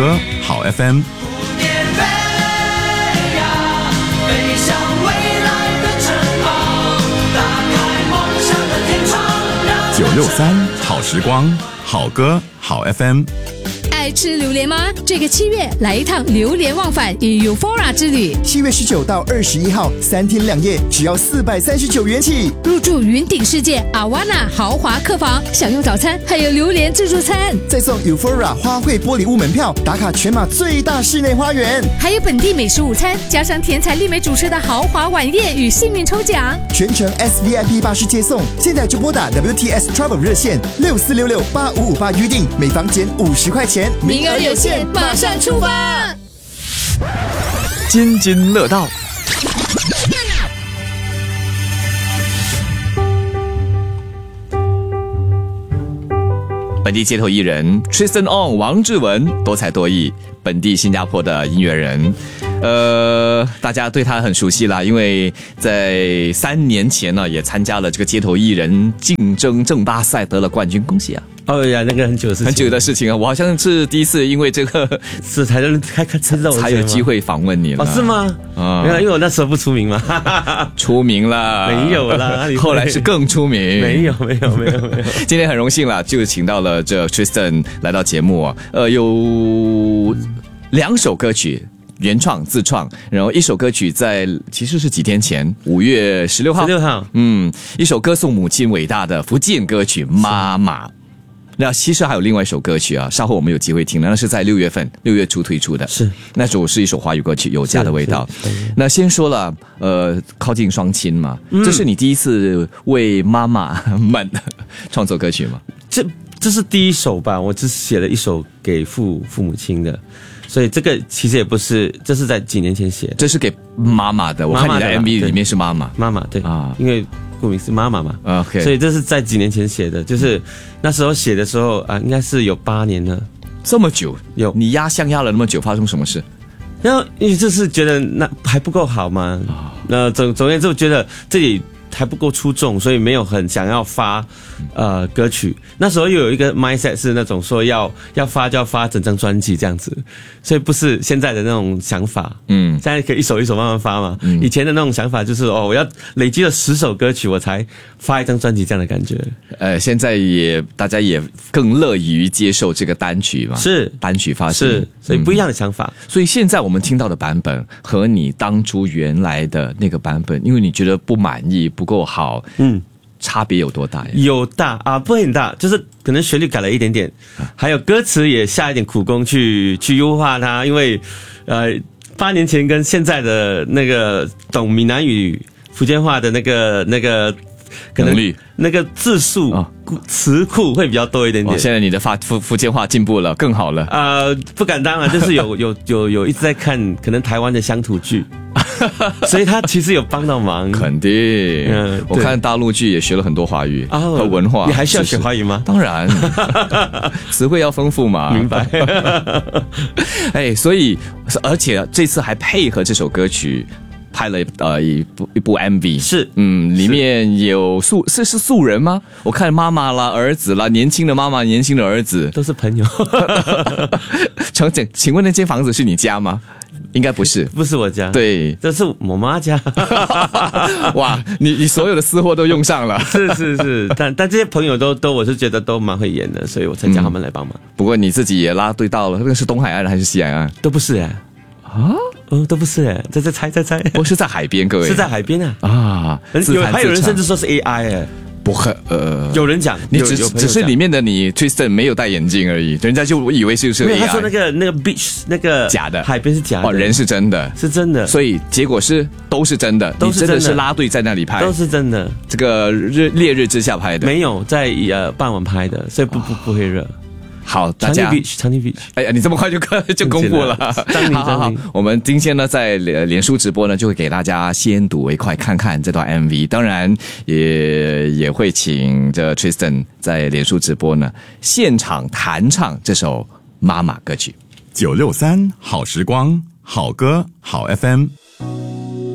歌好 FM。963好时光，好歌好 FM。 爱吃榴莲吗？这个7月来一趟榴莲忘返与 Euphoria 之旅。 7月19到21号，3天2夜，只要439元起。 入住云顶世界阿瓦纳豪华客房，享用早餐，还有榴莲自助餐， 再送 Euphoria 花卉玻璃屋门票，打卡全马最大室内花园， 还有本地美食午餐，加上甜彩丽美主持的豪华晚宴与幸运抽奖， 全程 SVIP 巴士接送。现在就拨打 WTS Travel 热线64668558预定，每房减50块钱。 名额有限，马上出发！ 津津乐道。本地街头艺人 Tristan Ong 王志文，多才多艺，本地新加坡的音乐人。大家对他很熟悉啦，因为在3年前呢，也参加了这个街头艺人竞争正大赛，得了冠军，恭喜啊！ 哦呀，那个很久的事情啊，我好像是第一次因为这个是才有机会访问你了。 哦，是吗？没有，因为我那时候不出名嘛。 出名了， 没有啦， 后来是更出名。 没有。 今天很荣幸啦，就请到了这 Tristan 来到节目啊。有2首歌曲。原创自创，然后一首歌曲其实是几天前5月16号，一首歌颂母亲伟大的福建歌曲《妈妈》。那其实还有另外一首歌曲啊，稍后我们有机会听，那是在6月初推出的， 是那首是一首华语歌曲《有家的味道》。那先说了，靠近双亲嘛，这是你第一次为妈妈们创作歌曲吗？ 这是第一首吧，我只写了一首给父母亲的。所以这个其实也不是，这是在几年前写的， 这是给妈妈的。我看你的 MV 里面是妈妈， 对啊，因为顾名是妈妈嘛 ，OK， 所以这是在几年前写的，就是那时候写的时候啊，应该是有8年了， 这么久， 有你压箱压了那么久，发生什么事？ 然后因为就是觉得那还不够好嘛，那总而言之，我觉得这里还不够出众，所以没有很想要发歌曲。那时候又有一个 mindset 是那种说要发就要发整张专辑这样子，所以不是现在的那种想法。现在可以一首一首慢慢发嘛。以前的那种想法就是我要累积了10首歌曲我才发一张专辑这样的感觉。 现在大家也更乐于接受这个单曲嘛， 是单曲发行， 是，所以不一样的想法。 所以现在我们听到的版本和你当初原来的那个版本，因为你觉得不满意不够好，差别有多大呀？ 有大啊，不会很大，就是可能旋律改了一点点，还有歌词也下一点苦功去优化它，因为8年前跟现在的那个懂闽南语、福建话的那个可能那个字数、词库会比较多一点点。 现在你的福建话进步了，更好了。 不敢当啊，就是有一直在看可能台湾的乡土剧。所以他其实有帮到忙， 肯定。我看大陆剧也学了很多华语和文化。 你还需要学华语吗？ 当然，词汇要丰富嘛。 明白。 所以而且这次还配合这首歌曲拍了一部 MV， 是里面有是素人吗？我看妈妈啦、儿子啦，年轻的妈妈、年轻的儿子都是朋友。 请问那间房子是你家吗？应该不是， 不是我家， 对， 这是我妈家。 哇，你所有的私货都用上了。 是，但这些朋友都我是觉得都蛮会演的，所以我才叫他们来帮忙。 不过你自己也拉对到了，那个是东海岸还是西海岸？ 都不是都不是再猜。 我是在海边，各位是在海边还有人甚至说是 AI 不可有人讲， 你只是里面的你 Tristan 没有戴眼镜而已，人家就以为是 AI。 他说那个 beach 那个假的， 海边是假的， 人是真的， 是真的， 所以结果都是真的，你真的是拉队在那里拍， 都是真的。 这个烈日之下拍的， 没有在傍晚拍的，所以不会热。 好，大家长宁 beach， 哎呀，你这么快就公布了。好，我们今天呢在脸书直播呢，就会给大家先睹为快，看看这段 MV。当然也会请这 Tristan 在脸书直播呢现场弹唱这首妈妈歌曲。963好时光，好歌好 FM。